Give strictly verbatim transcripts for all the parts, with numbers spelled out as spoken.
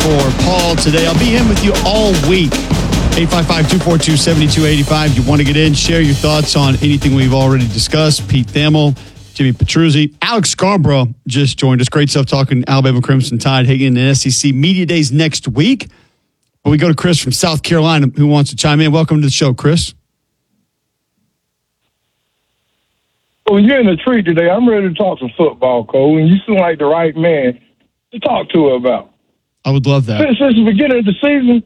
for Paul today. I'll be in with you all week. eight five five, two four two, seven two eight five. You want to get in, share your thoughts on anything we've already discussed. Pete Thamel, Jimmy Petruzzi, Alex Scarborough just joined us. Great stuff talking Alabama Crimson Tide, Higgin, and S E C Media Days next week. But we go to Chris from South Carolina who wants to chime in. Welcome to the show, Chris. Well, you're in the treat today. I'm ready to talk some football, Cole, and you seem like the right man to talk to her about. I would love that. Since, since the beginning of the season,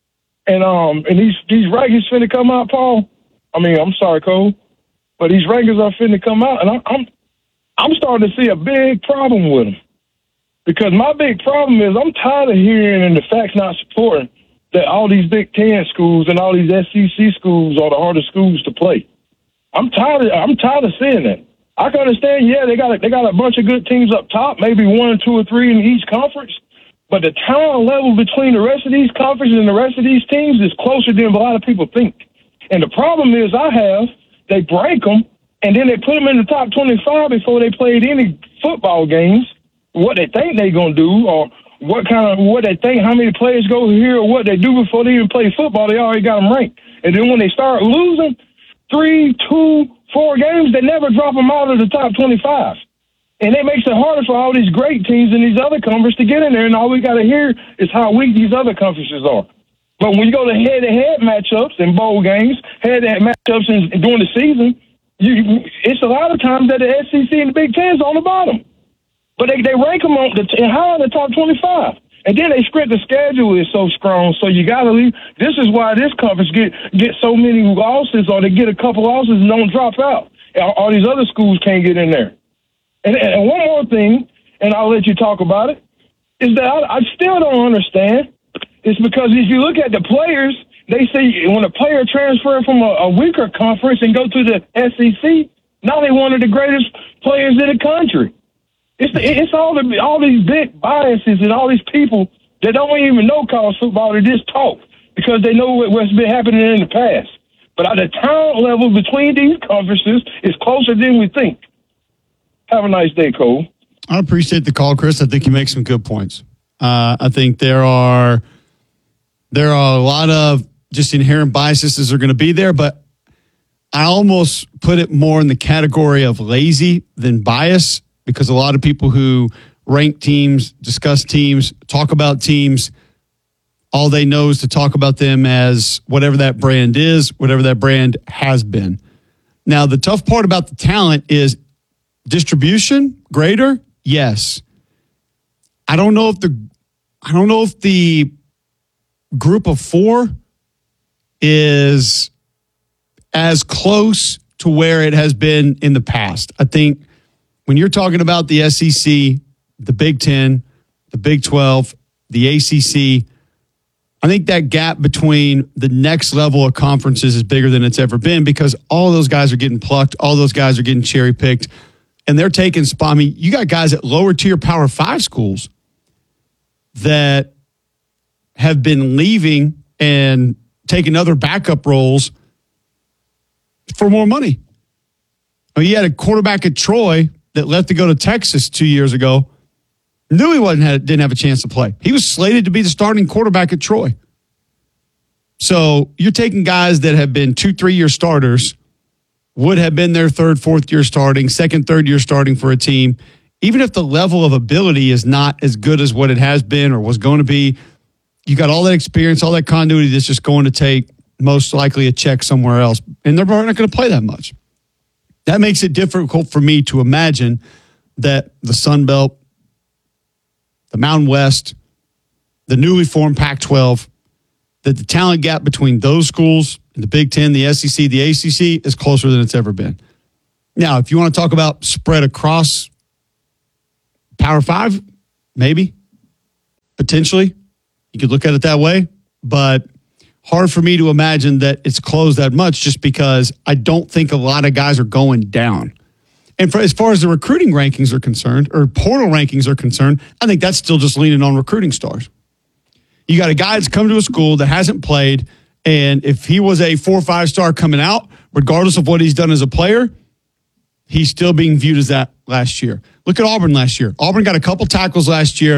and um, and these these rankings finna come out, Paul. I mean, I'm sorry, Cole, but these rankings are finna come out, and I'm I'm, I'm starting to see a big problem with them. Because my big problem is I'm tired of hearing and the facts not supporting that all these Big Ten schools and all these S E C schools are the hardest schools to play. I'm tired of, I'm tired of seeing that. I can understand, yeah, they got a, they got a bunch of good teams up top, maybe one, two, or three in each conference, but the talent level between the rest of these conferences and the rest of these teams is closer than a lot of people think. And the problem is I have, they break them, and then they put them in the top twenty-five before they played any football games, what they think they're going to do, or what kind of, what they think, how many players go here, or what they do before they even play football, they already got them ranked. And then when they start losing, three, two, four games, they never drop them out of the top twenty-five. And it makes it harder for all these great teams in these other conferences to get in there, and all we got to hear is how weak these other conferences are. But when you go to head-to-head matchups and bowl games, head-to-head matchups in, during the season, you, it's a lot of times that the S E C and the Big Ten is on the bottom. But they, they rank them on the, high in the top twenty-five. And then they script the schedule is so strong, so you got to leave. This is why this conference get get so many losses, or they get a couple losses and don't drop out. All these other schools can't get in there. And, and one more thing, and I'll let you talk about it, is that I, I still don't understand. It's because if you look at the players, they say when a player transfers from a, a weaker conference and go to the S E C, now they're one of the greatest players in the country. It's the, it's all the all these big biases and all these people that don't even know college football. They just talk because they know what, what's been happening in the past. But the talent level between these conferences is closer than we think. Have a nice day, Cole. I appreciate the call, Chris. I think you make some good points. Uh, I think there are there are a lot of just inherent biases that are going to be there, but I almost put it more in the category of lazy than bias. Because a lot of people who rank teams, discuss teams, talk about teams, all they know is to talk about them as whatever that brand is, whatever that brand has been. Now, the tough part about the talent is distribution, greater, yes. I don't know if the I don't know if the group of four is as close to where it has been in the past. I think when you're talking about the S E C, the Big Ten, the Big twelve, the A C C, I think that gap between the next level of conferences is bigger than it's ever been because all those guys are getting plucked, all those guys are getting cherry picked, and they're taking spot. I mean, you got guys at lower tier Power Five schools that have been leaving and taking other backup roles for more money. I mean, you had a quarterback at Troy that left to go to Texas two years ago, knew he wasn't had, didn't have a chance to play. He was slated to be the starting quarterback at Troy. So you're taking guys that have been two, three-year starters, would have been their third, fourth-year starting, second, third-year starting for a team. Even if the level of ability is not as good as what it has been or was going to be, you got all that experience, all that continuity that's just going to take most likely a check somewhere else. And they're not going to play that much. That makes it difficult for me to imagine that the Sun Belt, the Mountain West, the newly formed Pac twelve, that the talent gap between those schools and the Big Ten, the S E C, the A C C is closer than it's ever been. Now, if you want to talk about spread across Power Five, maybe, potentially, you could look at it that way, but hard for me to imagine that it's closed that much just because I don't think a lot of guys are going down. And for, as far as the recruiting rankings are concerned, or portal rankings are concerned, I think that's still just leaning on recruiting stars. You got a guy that's come to a school that hasn't played, and if he was a four or five star coming out, regardless of what he's done as a player, he's still being viewed as that last year. Look at Auburn last year. Auburn got a couple tackles last year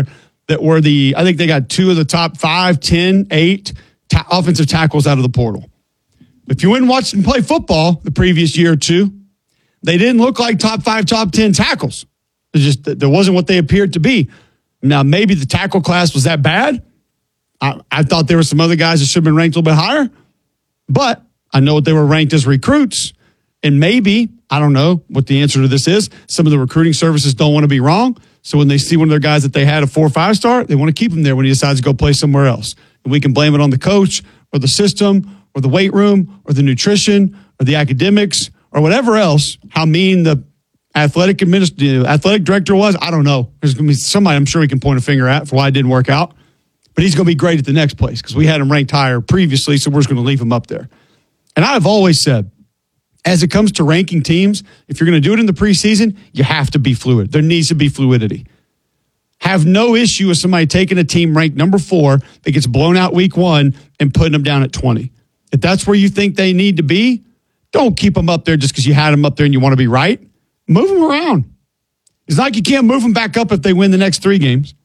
that were the, I think they got two of the top five, ten, eight ta- offensive tackles out of the portal. If you went and watched them play football the previous year or two, they didn't look like top five, top ten tackles. It just, there wasn't what they appeared to be. Now, maybe the tackle class was that bad. I, I thought there were some other guys that should have been ranked a little bit higher, but I know what they were ranked as recruits. And maybe, I don't know what the answer to this is. Some of the recruiting services don't want to be wrong. So when they see one of their guys that they had a four or five star, they want to keep him there when he decides to go play somewhere else. And we can blame it on the coach or the system or the weight room or the nutrition or the academics or whatever else, how mean the athletic administ- athletic director was. I don't know. There's going to be somebody I'm sure he can point a finger at for why it didn't work out. But he's going to be great at the next place because we had him ranked higher previously, so we're just going to leave him up there. And I've always said, as it comes to ranking teams, if you're going to do it in the preseason, you have to be fluid. There needs to be fluidity. Have no issue with somebody taking a team ranked number four that gets blown out week one and putting them down at twenty. If that's where you think they need to be, don't keep them up there just because you had them up there and you want to be right. Move them around. It's not like you can't move them back up if they win the next three games.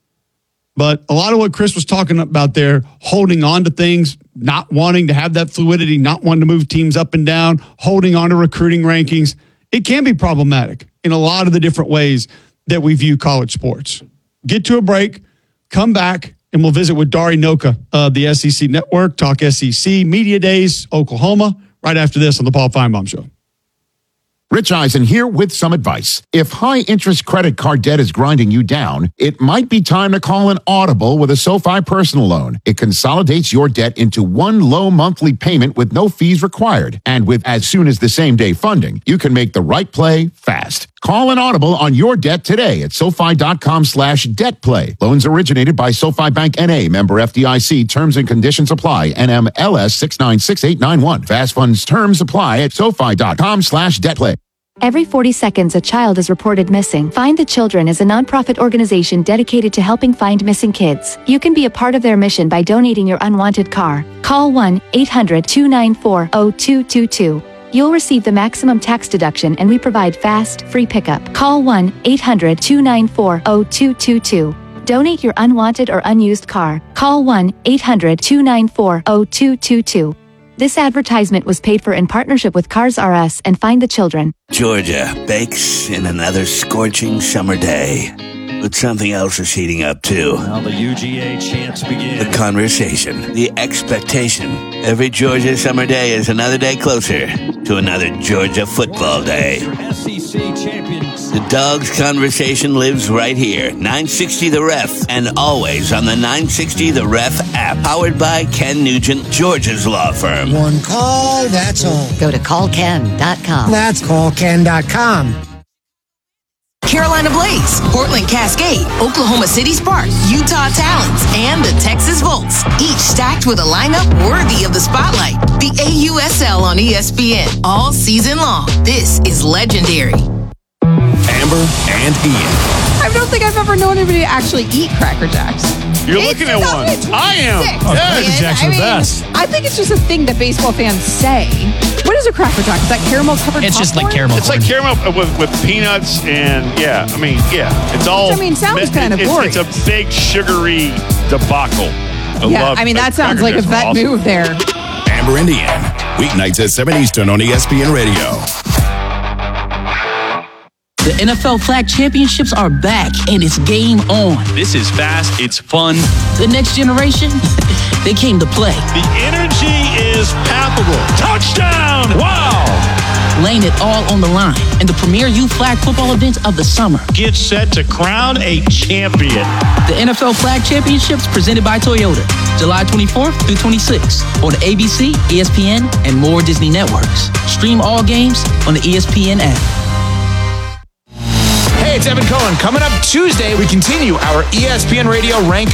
But a lot of what Chris was talking about there, holding on to things, not wanting to have that fluidity, not wanting to move teams up and down, holding on to recruiting rankings, it can be problematic in a lot of the different ways that we view college sports. Get to a break, come back, and we'll visit with Dari Noka of the S E C Network, talk S E C, Media Days, Oklahoma, right after this on the Paul Feinbaum Show. Rich Eisen here with some advice. If high-interest credit card debt is grinding you down, it might be time to call an audible with a SoFi personal loan. It consolidates your debt into one low monthly payment with no fees required. And with as soon as the same-day funding, you can make the right play fast. Call an audible on your debt today at SoFi.com slash debt play. Loans originated by SoFi Bank N A, member F D I C. Terms and conditions apply. N M L S six nine six eight nine one. Fast funds terms apply at SoFi.com slash debt play. Every forty seconds, a child is reported missing. Find the Children is a nonprofit organization dedicated to helping find missing kids. You can be a part of their mission by donating your unwanted car. Call one eight hundred two nine four zero two two two. You'll receive the maximum tax deduction, and we provide fast, free pickup. Call one eight hundred two nine four zero two two two. Donate your unwanted or unused car. Call one eight hundred two nine four zero two two two. This advertisement was paid for in partnership with Cars R Us and Find the Children. Georgia bakes in another scorching summer day. But something else is heating up, too. Now the U G A chants begin. The conversation, the expectation. Every Georgia summer day is another day closer to another Georgia football day. S E C champions. The Dogs conversation lives right here. nine sixty The Ref, and always on the nine sixty The Ref app. Powered by Ken Nugent, Georgia's law firm. One call, that's all. Go to call ken dot com. That's call ken dot com. Carolina Blaze, Portland Cascade, Oklahoma City Sparks, Utah Talons, and the Texas Volts, each stacked with a lineup worthy of the spotlight. The A U S L on E S P N all season long. This is legendary. Amber and Ian. I don't think I've ever known anybody to actually eat Cracker Jacks. You're looking at one. I am. Oh, yeah. Cracker Jacks are the best. I think it's just a thing that baseball fans say. What is a Cracker Jack? Is that caramel covered? It's popcorn? just like caramel. It's like caramel with, with peanuts and yeah. I mean yeah. It's all. Which, I mean, sounds kind of boring. It's a big sugary debacle. I yeah, love I mean that sounds like a vet awesome. move there. Amber and Ian, weeknights at seven Eastern on E S P N Radio. The N F L Flag Championships are back, and it's game on. This is fast. It's fun. The next generation, they came to play. The energy is palpable. Touchdown! Wow! Laying it all on the line in the premier youth flag football event of the summer. Get set to crown a champion. The N F L Flag Championships presented by Toyota, July twenty-fourth through twenty-sixth on A B C, E S P N, and more Disney networks. Stream all games on the E S P N app. Hey, it's Evan Cohen. Coming up Tuesday, we continue our E S P N Radio Rank